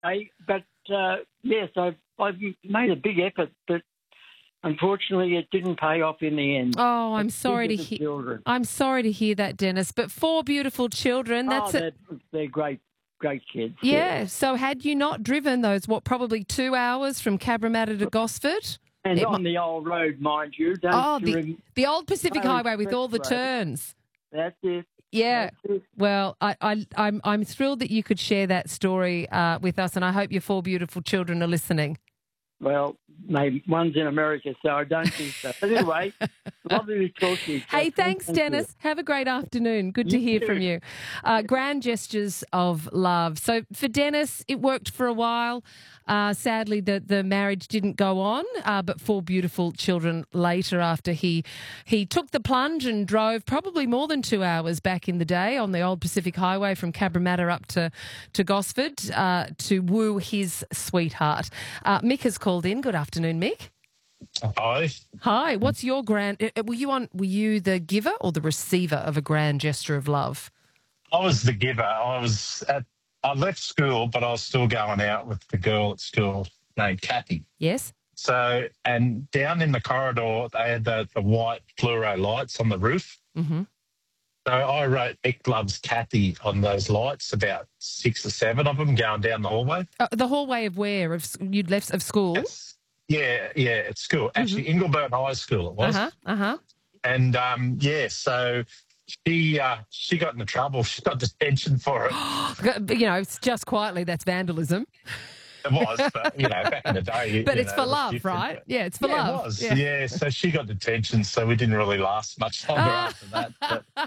But yes, I've made a big effort, but unfortunately, it didn't pay off in the end. Oh, I'm sorry to hear. Children. I'm sorry to hear that, Dennis. But 4 beautiful children. They're great kids. Yeah. So had you not driven those, probably 2 hours from Cabramatta to Gosford? And on the old road, mind you. The old Pacific Highway with all the turns. That's it. Yeah. Well, I'm thrilled that you could share that story with us, and I hope your 4 beautiful children are listening. Well, maybe one's in America, so I don't think so. But anyway, lovely to talk to you. Hey, thanks, Dennis. Have a great afternoon. Good to hear from you. Grand gestures of love. So for Dennis, it worked for a while. Sadly, the marriage didn't go on, but 4 beautiful children later after he took the plunge and drove probably more than 2 hours back in the day on the old Pacific Highway from Cabramatta up to Gosford to woo his sweetheart. Mick has called in. Good afternoon, Mick. Hi. Hi. What's your were you the giver or the receiver of a grand gesture of love? I was the giver. I left school, but I was still going out with the girl at school named Kathy. Yes. So, and down in the corridor, they had the white fluoro lights on the roof. Mm-hmm. So I wrote Mick loves Kathy on those lights, about 6 or 7 of them going down the hallway. The hallway of where? You'd left of school? Yeah, at school. Actually, Ingleburn High School it was. And, so she got into trouble. She got detention for it. It's just quietly, that's vandalism. It was, but, back in the day. But it's for love, right? Yeah, it's for love. It was, yeah. So she got detention, so we didn't really last much longer after that. But,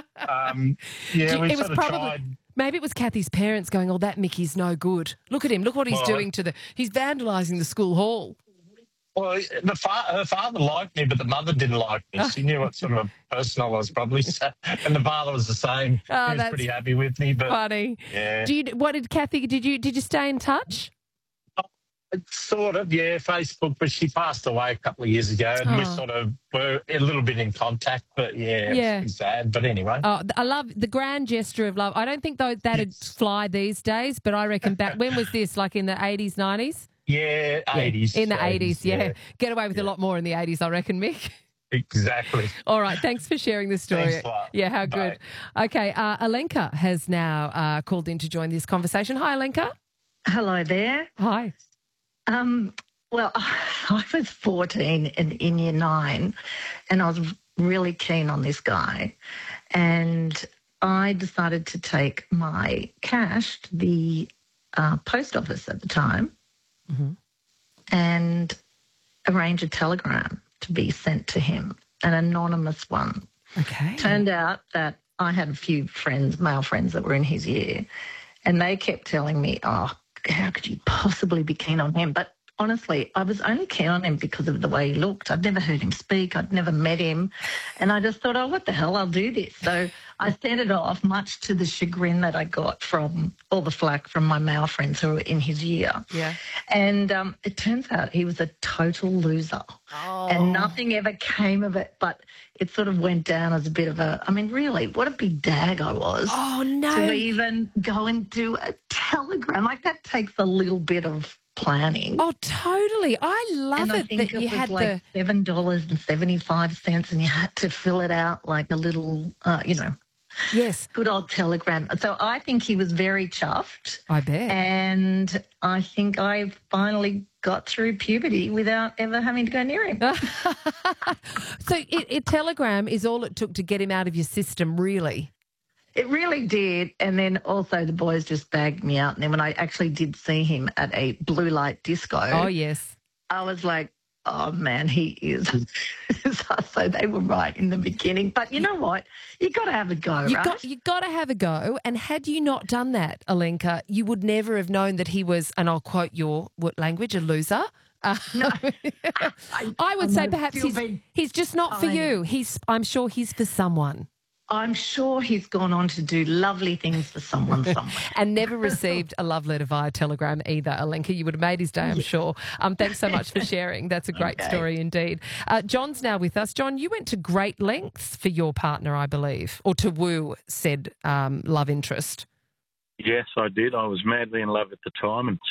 we sort of tried. Maybe it was Kathy's parents going, oh, that Mickey's no good. Look at him. Look what he's doing he's vandalising the school hall. Well, her father liked me, but the mother didn't like me. She knew what sort of person I was, probably. So, and the father was the same. He was pretty happy with me. But funny. Yeah. Did you stay in touch? Sort of, yeah, Facebook, but she passed away a couple of years ago, and we sort of were a little bit in contact, but it's sad. But anyway. Oh, I love the grand gesture of love. I don't think that'd fly these days, but I reckon back, when was this, like in the 80s, 90s? Yeah, 80s. In the 80s, yeah. Get away with a lot more in the 80s, I reckon, Mick. Exactly. All right, thanks for sharing the story. Thanks a lot. Yeah, how good. Okay, Alenka has now called in to join this conversation. Hi, Alenka. Hello there. Hi. Well, I was 14 and in year 9, and I was really keen on this guy, and I decided to take my cash to the post office at the time and arrange a telegram to be sent to him, an anonymous one. Okay. Turned out that I had a few friends, male friends that were in his year, and they kept telling me, oh, how could you possibly be keen on him? But honestly, I was only keen on him because of the way he looked. I'd never heard him speak. I'd never met him. And I just thought, oh, what the hell, I'll do this. So I sent it off, much to the chagrin that I got from all the flack from my male friends who were in his year. Yeah. And it turns out he was a total loser. Oh. And nothing ever came of it, but it sort of went down as a bit of really, what a big dag I was. Oh, no. To even go and do a telegram. Like, that takes a little bit of planning. Oh, totally. I love it that you had like $7.75, and you had to fill it out like a little, Yes. good old telegram. So I think he was very chuffed. I bet. And I think I finally got through puberty without ever having to go near him. So a telegram is all it took to get him out of your system, really? It really did. And then also the boys just bagged me out. And then when I actually did see him at a blue light disco. Oh, yes. I was like, oh, man, he is. So they were right in the beginning. But you know what? You got to have a go, right? You got to have a go. And had you not done that, Alenka, you would never have known that he was, and I'll quote your language, a loser. No. I would say perhaps he's just not for you. I'm sure he's for someone. I'm sure he's gone on to do lovely things for someone somewhere. And never received a love letter via telegram either, Alenka. You would have made his day, I'm sure. Thanks so much for sharing. That's a great story indeed. John's now with us. John, you went to great lengths for your partner, I believe, or to woo said love interest. Yes, I did. I was madly in love at the time and